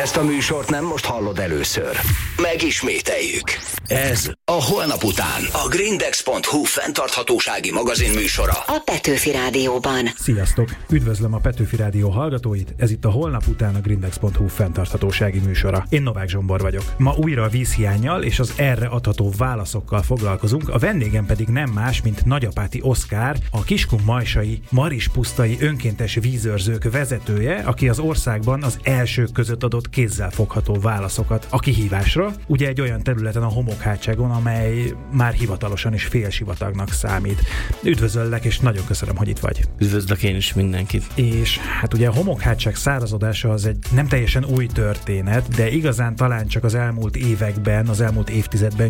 Ezt a műsort nem most hallod először. Megismételjük. Ez a Holnap után. A grindex.hu fenntarthatósági magazin műsora. A Petőfi Rádióban. Sziasztok! Üdvözlöm a Petőfi Rádió hallgatóit. Ez itt a Holnap után a grindex.hu fenntarthatósági műsora. Én Novák Zsombor vagyok. Ma újra a vízhiánnyal és az erre adható válaszokkal foglalkozunk. A vendégem pedig nem más, mint Nagyapáti Oszkár, a Kiskunmajsai Marispusztai önkéntes vízőrzők vezetője, aki az országban az elsők között adott kézzelfogható válaszokat a kihívásra, ugye egy olyan területen a Homokhátságon, amely már hivatalosan is félsivatagnak számít. Üdvözöllek, és nagyon köszönöm, hogy itt vagy. Üdvözlök én is mindenkit. És hát ugye a Homokhátság szárazodása az egy nem teljesen új történet, de igazán talán csak az elmúlt években, az elmúlt évtizedben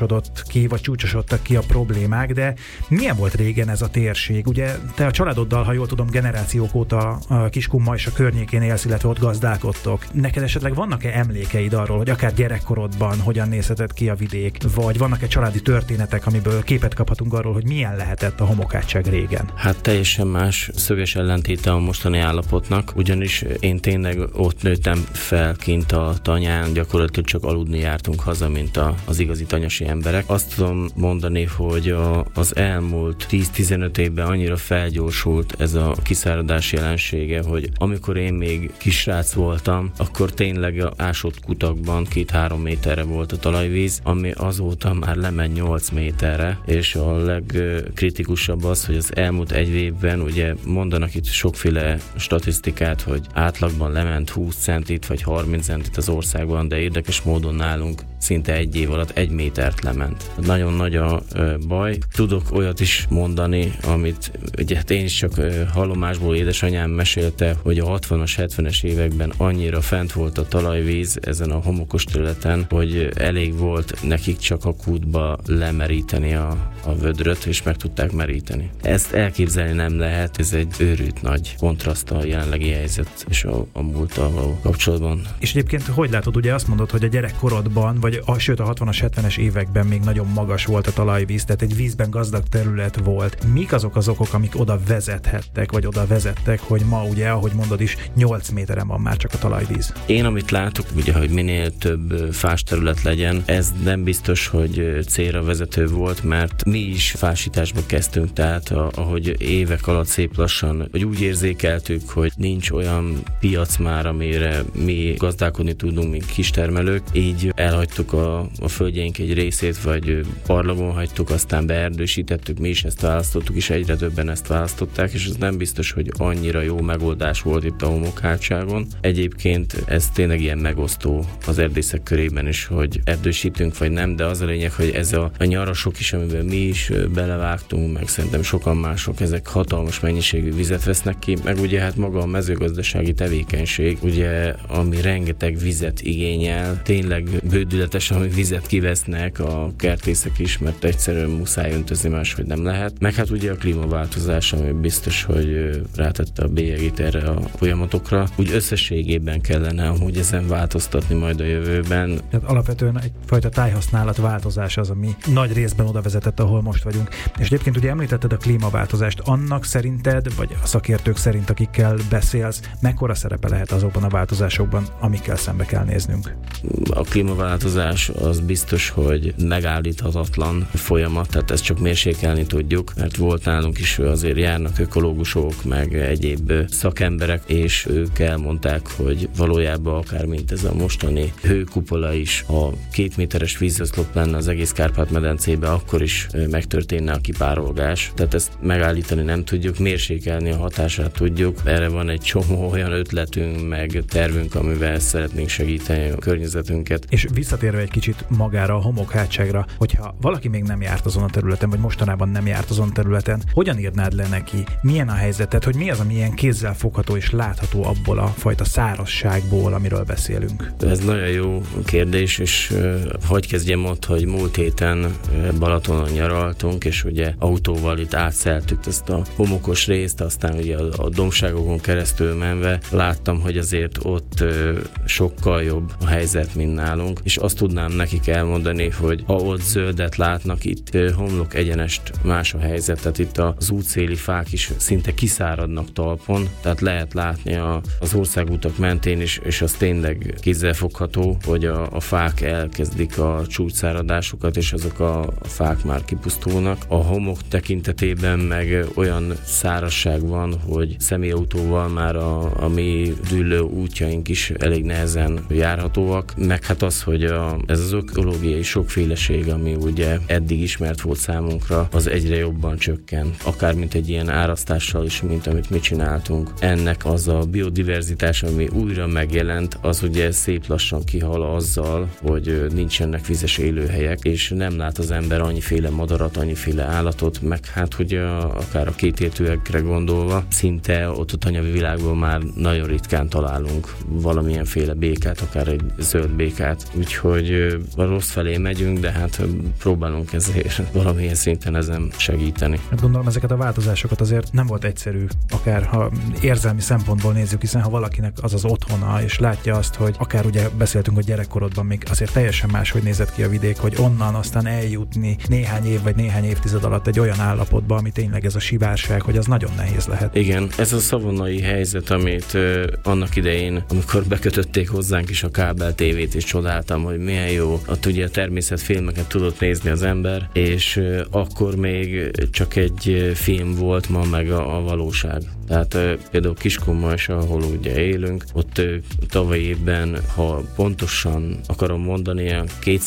csúcsosodtak ki a problémák, de milyen volt régen ez a térség? Ugye te a családoddal, ha jól tudom, generációk óta a Kiskunmajsa környékén élsz, illetve ott gazdálkodtok. Neked esetleg vannak-e emlékeid arról, hogy akár gyerekkorodban hogyan nézhetett ki a vidék, vagy vannak-e családi történetek, amiből képet kaphatunk arról, hogy milyen lehetett a Homokhátság régen? Hát teljesen más, szöges ellentéte a mostani állapotnak, ugyanis én tényleg ott nőttem fel kint a tanyán, gyakorlatilag csak aludni jártunk haza, mint az igazi tanyasi emberek. Azt tudom mondani, hogy az elmúlt 10-15 évben annyira felgyorsult ez a kiszáradás jelensége, hogy amikor én még kisrác voltam, akkor tényleg ásott kutakban 2-3 méterre volt a talajvíz, ami azóta már lement 8 méterre, és a legkritikusabb az, hogy az elmúlt egy évben, ugye mondanak itt sokféle statisztikát, hogy átlagban lement 20 centit vagy 30 centit az országban, de érdekes módon nálunk szinte egy év alatt 1 métert lement. Nagyon nagy a baj. Tudok olyat is mondani, amit ugye én is csak hallomásból édesanyám mesélte, hogy a 60-as, 70-es években annyira fent volt a talajvíz ezen a homokos területen, hogy elég volt nekik csak a kútba lemeríteni a vödröt, és meg tudták meríteni. Ezt elképzelni nem lehet, ez egy őrült nagy kontraszt a jelenlegi helyzet és a múlttal kapcsolatban. És egyébként hogy látod, ugye azt mondod, hogy a gyerekkorodban, vagy sőt a 60-as, 70-es években még nagyon magas volt a talajvíz, tehát egy vízben gazdag terület volt. Mik azok az okok, amik oda vezethettek, vagy oda vezettek, hogy ma ugye, ahogy mondod is, 8 méteren van már csak a talajvíz? Én amit látok, ugye, hogy minél több fás terület legyen, ez nem biztos, hogy célra vezető volt, mert mi is fásításba kezdtünk, tehát ahogy évek alatt szép lassan, hogy úgy érzékeltük, hogy nincs olyan piac már, amire mi gazdálkodni tudunk, mint kistermelők, így elhagytuk a földjeink egy részét, vagy parlagon hagytuk, aztán beerdősítettük, mi is ezt választottuk, és egyre többen ezt választották, és ez nem biztos, hogy annyira jó megoldás volt itt a Homokhátságon. Egyébként ez tényleg ilyen megosztó az erdészek körében is, hogy erdősítünk vagy nem, de az a lényeg, hogy ez a nyarasok is, amiben mi is belevágtunk, meg szerintem sokan mások, ezek hatalmas mennyiségű vizet vesznek ki, meg ugye hát maga a mezőgazdasági tevékenység, ugye, ami rengeteg vizet igényel, tényleg bődületes, ami vizet kivesznek a kertészek is, mert egyszerűen muszáj öntözni, máshogy nem lehet. Meg hát ugye a klímaváltozás, ami biztos, hogy rátette a bélyegét erre a folyamatokra. Úgy összességében kellene amúgy ezen változtatni majd a jövőben. Tehát alapvetően egyfajta tájhasználat változás az, ami nagy részben oda vezetett, ahol most vagyunk. És egyébként ugye említetted a klímaváltozást. Annak szerinted, vagy a szakértők szerint, akikkel beszélsz, mekkora szerepe lehet azokban a változásokban, amikkel szembe kell néznünk? A klímaváltozás az biztos, hogy megállíthatatlan folyamat, tehát ezt csak mérsékelni tudjuk, mert volt nálunk is, azért járnak ökológusok, meg egyéb szakemberek, és ők elmondták, hogy valójában akár mint ez a mostani hőkupola is, ha 2 méteres vízoszlop lenne az egész Kárpát-medencébe, akkor is megtörténne a kipárolgás. Tehát ezt megállítani nem tudjuk, mérsékelni a hatását tudjuk. Erre van egy csomó olyan ötletünk, meg tervünk, amivel szeretnénk segíteni a környezetünket. És visszatérve egy kicsit magára a Homokhátságra, hogyha valaki még nem járt azon a területen, vagy mostanában nem járt azon a területen, hogyan írnád le neki? Milyen a helyzetet, hogy mi az, ami ilyen kézzel fogható és látható abból a fajta szárazságból, amiről beszélünk? Ez nagyon jó kérdés, és hadd kezdjem ott, hogy múlt héten Balatonon nyaraltunk, és ugye autóval itt átszeltük ezt a homokos részt, aztán ugye a dombságokon keresztül menve láttam, hogy azért ott sokkal jobb a helyzet, mint nálunk, és azt tudnám nekik elmondani, hogy ha ott zöldet látnak, itt homlok egyenest más a helyzet, tehát itt az útszéli fák is szinte kiszáradnak talpon, tehát lehet látni az országútak mentén is, és az tényleg kézzelfogható, hogy a fák elkezdik a csúcsszáradásukat, és azok a fák már kipusztulnak. A homok tekintetében meg olyan szárazság van, hogy személyautóval már a mi dűlő útjaink is elég nehezen járhatóak, meg hát az, hogy ez az ökológiai sokféleség, ami ugye eddig ismert volt számunkra, az egyre jobban csökken. Akár mint egy ilyen árasztással is, mint amit mi csináltunk. Ennek az a biodiverzitás, ami újra megjelent, az ugye szép lassan kihal azzal, hogy nincsenek vizes élőhelyek, és nem lát az ember annyiféle madarat, annyiféle állatot, meg hát hogy akár a kétértőekre gondolva, szinte ott a tanyavi világban már nagyon ritkán találunk valamilyenféle békát, akár egy zöld békát. Úgyhogy a rossz felé megyünk, de hát próbálunk ezért valamilyen szinten ezen segíteni. Hát gondolom, ezeket a változásokat azért nem volt egyszerű, akár ha érzelmi szempontból nézzük, hiszen ha valakinek az az otthona, és látja azt, hogy akár ugye beszéltünk, hogy gyerekkorodban még azért teljesen máshogy nézett ki a vidék, hogy onnan aztán eljutni néhány év vagy néhány évtized alatt egy olyan állapotba, ami tényleg ez a sivárság, hogy az nagyon nehéz lehet. Igen, ez a szavonai helyzet, amit annak idején, amikor bekötötték hozzánk is a kábel tévét, és csodáltam, hogy milyen jó, ott ugye a természetfilmeket tudott nézni az ember, és akkor még csak egy film volt, ma meg a valóság. Tehát például Kiskunmals, ahol ugye élünk, ott tavaly évben, ha pontosan akarom mondani,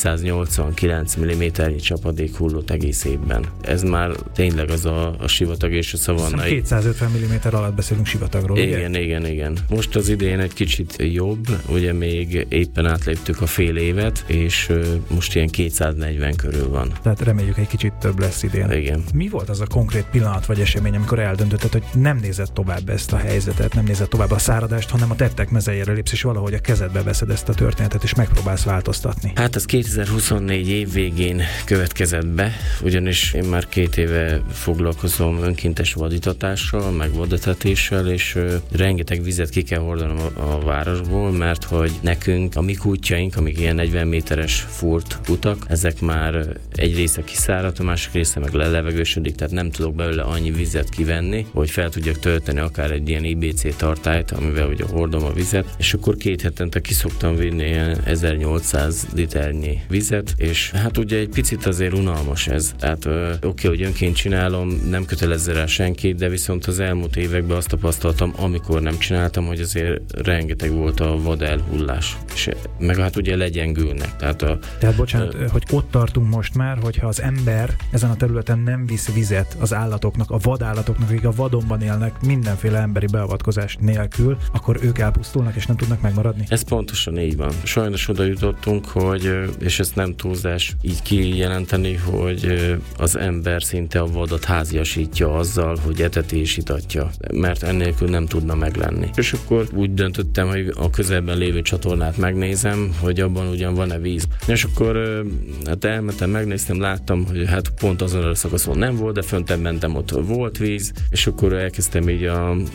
289 mm csapadék hullott egész évben. Ez már tényleg az a sivatag és a szavannai. 250 mm alatt beszélünk sivatagról, igen, ugye? Igen. Most az idén egy kicsit jobb, ugye még éppen átléptük a fél évet, és most ilyen 240 körül van. Tehát reméljük egy kicsit több lesz idén. Igen. Mi volt az a konkrét pillanat vagy esemény, amikor eldöntötted, hogy nem nézed tovább ezt a helyzetet, nem nézed tovább a száradást, hanem a tettek mezejére lépsz, és valahogy a kezedbe veszed ezt a történetet, és megpróbálsz változtatni? Hát ez 2024 év végén következett be, ugyanis én már 2 éve foglalkozom önkéntes vadítatással, meg vadetetéssel, és rengeteg vizet ki kell hordanom a városból, mert hogy nekünk a mi kútjaink, amik ilyen 40 méteres furt utak, ezek már egy része kiszáradt, a másik része meg lelevegősödik, tehát nem tudok belőle annyi vizet kivenni, hogy fel tudjak tölteni akár egy ilyen IBC tartályt, amivel ugye hordom a vizet, és akkor 2 hetente ki szoktam vinni ilyen 1800 liternyi vizet, és hát ugye egy picit azért unalmas ez. Tehát oké, hogy önként csinálom, nem kötelezze rá senki, de viszont az elmúlt években azt tapasztaltam, amikor nem csináltam, hogy azért rengeteg volt a vad elhullás, és meg hát ugye legyengülnek. Tehát bocsánat, hogy ott tartunk most már, hogyha az ember ezen a területen nem visz vizet az állatoknak, a vadállatoknak, akik a vadonban élnek mindenféle emberi beavatkozás nélkül, akkor ők elpusztulnak és nem tudnak megmaradni? Ez pontosan így van. Sajnos oda jutottunk, hogy, és ezt nem túlzás így kijelenteni, hogy az ember szinte a vadat háziasítja azzal, hogy eteti és itatja, mert ennélkül nem tudna meglenni. És akkor úgy döntöttem, hogy a közelben lévő csatornát megnézem, hogy abban ugyan van-e víz. És akkor hát elmentem, megnéztem, láttam, hogy hát pont azon a szakaszon nem volt, de föntebb mentem, ott volt víz, és akkor elkezdtem így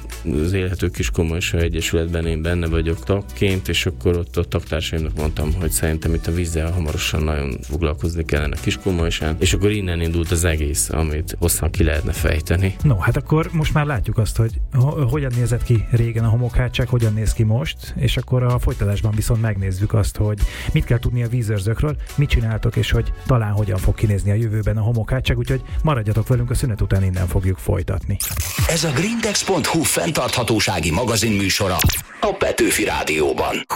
az Élhető Kiskunmals Egyesületben én benne vagyok tagként, és akkor ott a tagtársaimnak mondtam, hogy szerintem itt a vízzel hamarosan nagyon foglalkozni kellene Kiskunmalsán, és akkor innen indult az egész, amit hosszan ki lehetne fejteni. No, hát akkor most már látjuk azt, hogy hogyan nézett ki régen a homokhátság, hogyan néz ki most, és akkor a folytatásban viszont megnézzük azt, hogy mit kell tudni a vízőrzőkről, mit csináltok, és hogy talán hogyan fog kinézni a jövőben a homokhátság, úgyhogy maradjatok velünk, a szünet után innen fogjuk folytatni. Ez a grindex.hu fenntarthatósági magazin műsora a Petőfi Rádióban.